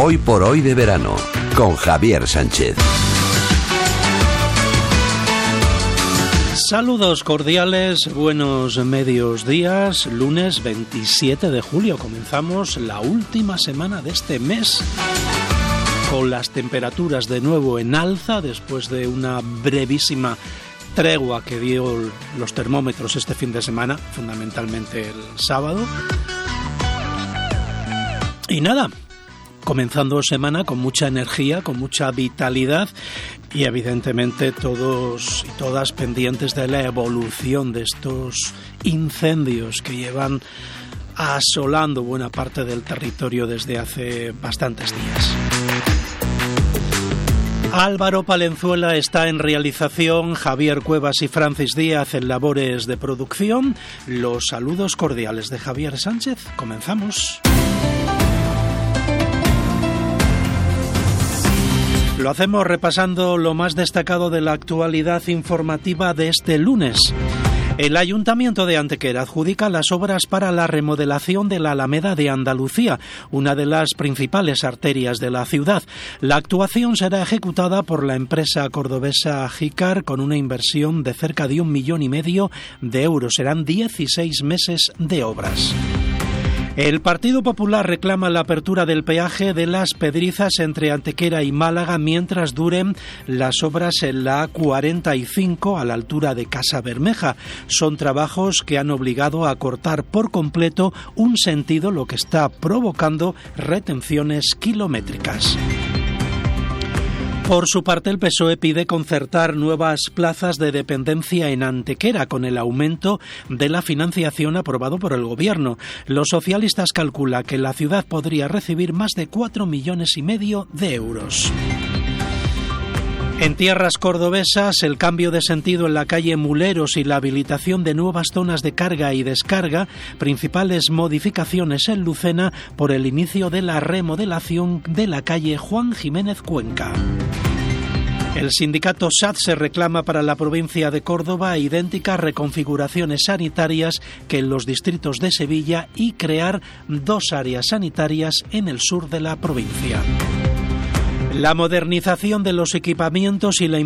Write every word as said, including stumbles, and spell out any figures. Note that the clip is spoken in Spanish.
Hoy por hoy de verano, con Javier Sánchez. Saludos cordiales, buenos medios días, lunes veintisiete de julio. Comenzamos la última semana de este mes, con las temperaturas de nuevo en alza después de una brevísima tregua que dio los termómetros este fin de semana, fundamentalmente el sábado. Y nada, comenzando semana con mucha energía, con mucha vitalidad y evidentemente todos y todas pendientes de la evolución de estos incendios que llevan asolando buena parte del territorio desde hace bastantes días. Álvaro Palenzuela está en realización, Javier Cuevas y Francis Díaz en labores de producción. Los saludos cordiales de Javier Sánchez. Comenzamos. Lo hacemos repasando lo más destacado de la actualidad informativa de este lunes. El Ayuntamiento de Antequera adjudica las obras para la remodelación de la Alameda de Andalucía, una de las principales arterias de la ciudad. La actuación será ejecutada por la empresa cordobesa Jicar con una inversión de cerca de un millón y medio de euros. Serán dieciséis meses de obras. El Partido Popular reclama la apertura del peaje de Las Pedrizas entre Antequera y Málaga mientras duren las obras en la A cuarenta y cinco a la altura de Casa Bermeja. Son trabajos que han obligado a cortar por completo un sentido, lo que está provocando retenciones kilométricas. Por su parte, el P S O E pide concertar nuevas plazas de dependencia en Antequera con el aumento de la financiación aprobado por el Gobierno. Los socialistas calculan que la ciudad podría recibir más de cuatro millones y medio de euros. En tierras cordobesas, el cambio de sentido en la calle Muleros y la habilitación de nuevas zonas de carga y descarga, principales modificaciones en Lucena por el inicio de la remodelación de la calle Juan Jiménez Cuenca. El sindicato S A T se reclama para la provincia de Córdoba idénticas reconfiguraciones sanitarias que en los distritos de Sevilla y crear dos áreas sanitarias en el sur de la provincia. La modernización de los equipamientos y la